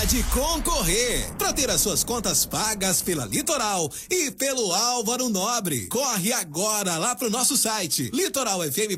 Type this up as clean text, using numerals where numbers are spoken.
pode concorrer. Para ter as suas contas pagas pela Litoral e pelo Álvaro Nobre. Corre agora lá pro nosso site litoralfm.com.br